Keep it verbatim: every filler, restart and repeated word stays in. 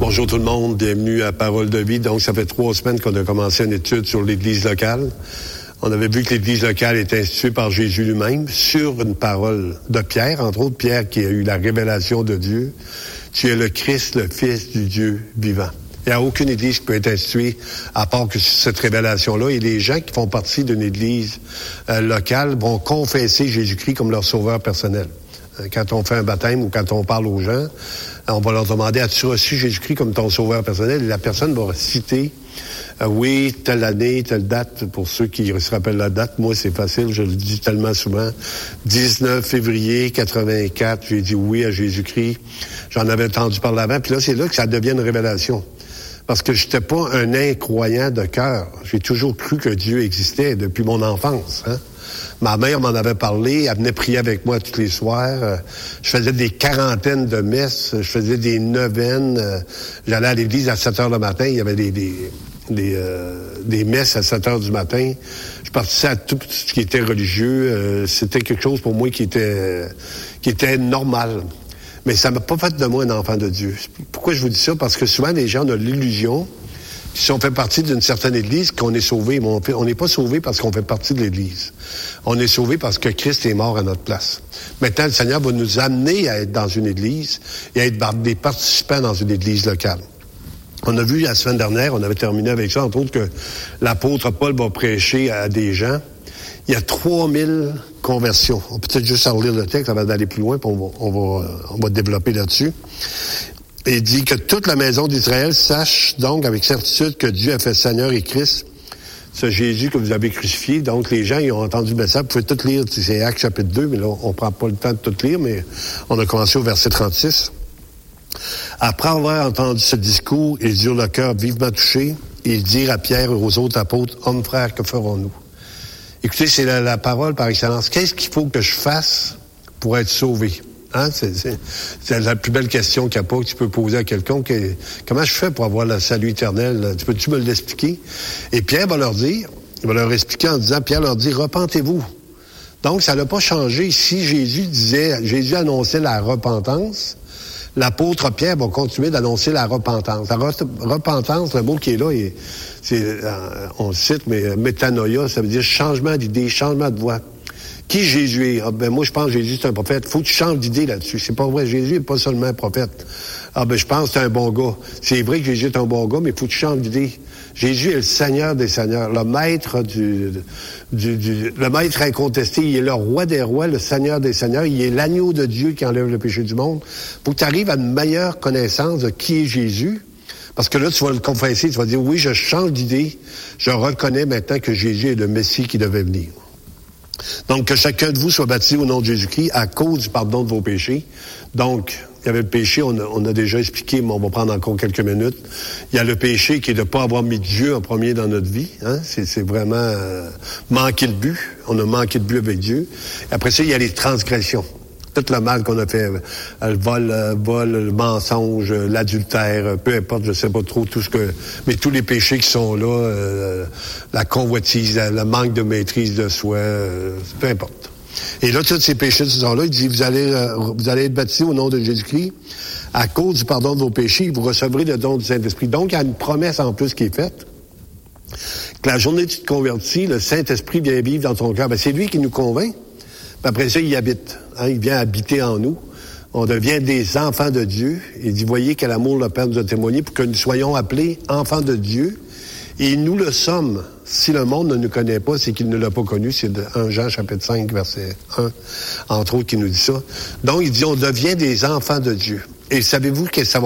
Bonjour tout le monde, bienvenue à Parole de vie. Donc, ça fait trois semaines qu'on a commencé une étude sur l'Église locale. On avait vu que l'Église locale est instituée par Jésus lui-même sur une parole de Pierre, entre autres Pierre qui a eu la révélation de Dieu. Tu es le Christ, le Fils du Dieu vivant. Il n'y a aucune Église qui peut être instituée à part que cette révélation-là. Et les gens qui font partie d'une Église euh, locale vont confesser Jésus-Christ comme leur sauveur personnel. Quand on fait un baptême ou quand on parle aux gens, on va leur demander « As-tu reçu Jésus-Christ comme ton sauveur personnel? » Et la personne va citer euh, « Oui, telle année, telle date. » Pour ceux qui se rappellent la date, moi, c'est facile, je le dis tellement souvent. dix-neuf février quatre-vingt-quatre, j'ai dit oui à Jésus-Christ. J'en avais entendu parler avant. Puis là, c'est là que ça devient une révélation. Parce que j'étais pas un incroyant de cœur. J'ai toujours cru que Dieu existait depuis mon enfance, hein. Ma mère m'en avait parlé, elle venait prier avec moi tous les soirs. Je faisais des quarantaines de messes, je faisais des neuvaines. J'allais à l'église à sept heures le matin, il y avait des des des, euh, des messes à sept heures du matin. Je participais à tout ce qui était religieux. C'était quelque chose pour moi qui était qui était normal. Mais ça m'a pas fait de moi un enfant de Dieu. Pourquoi je vous dis ça? Parce que souvent les gens ont l'illusion si on fait partie d'une certaine Église, qu'on est sauvé. Mais on n'est pas sauvé parce qu'on fait partie de l'Église. On est sauvé parce que Christ est mort à notre place. Maintenant, le Seigneur va nous amener à être dans une Église et à être des participants dans une Église locale. On a vu la semaine dernière, on avait terminé avec ça, entre autres, que l'apôtre Paul va prêcher à des gens. Il y a trois mille conversions. On peut peut-être juste relire le texte avant d'aller plus loin, puis on va, on va, on va développer là-dessus. Et il dit que toute la maison d'Israël sache donc avec certitude que Dieu a fait Seigneur et Christ, ce Jésus que vous avez crucifié. Donc les gens, ils ont entendu le message. Vous pouvez tout lire, c'est Actes chapitre deux, mais là, on prend pas le temps de tout lire, mais on a commencé au verset trente-six. Après avoir entendu ce discours, ils eurent le cœur vivement touché, et ils dirent à Pierre et aux autres apôtres, « Hommes frères, que ferons-nous? » Écoutez, c'est la, la parole par excellence. Qu'est-ce qu'il faut que je fasse pour être sauvé? Hein? C'est, c'est, c'est la plus belle question qu'il n'y a pas que tu peux poser à quelqu'un. Que, comment je fais pour avoir le salut éternel? Tu peux-tu me l'expliquer? Et Pierre va leur dire, il va leur expliquer en disant, Pierre leur dit, repentez-vous. Donc, ça n'a pas changé. Si Jésus disait, Jésus annonçait la repentance, l'apôtre Pierre va continuer d'annoncer la repentance. La re- repentance, le mot qui est là, il, c'est, euh, on le cite, mais métanoïa, ça veut dire changement d'idée, changement de voix. Qui Jésus est? Ah, ben, moi, je pense que Jésus, c'est un prophète. Faut que tu changes d'idée là-dessus. C'est pas vrai. Jésus n'est pas seulement un prophète. Ah, ben, je pense que c'est un bon gars. C'est vrai que Jésus est un bon gars, mais faut que tu changes d'idée. Jésus est le Seigneur des Seigneurs, le maître du, du, du, le maître incontesté. Il est le roi des rois, le Seigneur des Seigneurs. Il est l'agneau de Dieu qui enlève le péché du monde. Faut que tu arrives à une meilleure connaissance de qui est Jésus. Parce que là, tu vas le confesser. Tu vas dire, oui, je change d'idée. Je reconnais maintenant que Jésus est le Messie qui devait venir. Donc, que chacun de vous soit baptisé au nom de Jésus-Christ à cause du pardon de vos péchés. Donc, il y avait le péché, on a, on a déjà expliqué, mais on va prendre encore quelques minutes. Il y a le péché qui est de ne pas avoir mis Dieu en premier dans notre vie. Hein? C'est, c'est vraiment euh, manquer le but. On a manqué de but avec Dieu. Et après ça, il y a les transgressions. Tout le mal qu'on a fait, le vol, le vol, le mensonge, l'adultère, peu importe, je sais pas trop tout ce que, mais tous les péchés qui sont là, euh, la convoitise, la, le manque de maîtrise de soi, euh, peu importe. Et là, tous ces péchés qui sont là, il dit, vous allez, euh, vous allez être baptisés au nom de Jésus-Christ, à cause du pardon de vos péchés, vous recevrez le don du Saint-Esprit. Donc, il y a une promesse en plus qui est faite. Que la journée où tu te convertis, le Saint-Esprit vient vivre dans ton cœur. Ben, c'est lui qui nous convainc. Puis après ça, il habite. Hein, il vient habiter en nous. On devient des enfants de Dieu. Il dit, voyez quel amour le Père nous a témoigné pour que nous soyons appelés enfants de Dieu. Et nous le sommes. Si le monde ne nous connaît pas, c'est qu'il ne l'a pas connu. C'est de premier Jean chapitre cinq, verset un, entre autres, qui nous dit ça. Donc, il dit, on devient des enfants de Dieu. Et savez-vous que ça va